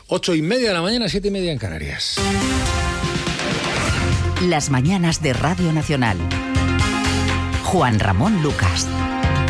8:30 de la mañana, 7:30 en Canarias. Las mañanas de Radio Nacional. Juan Ramón Lucas.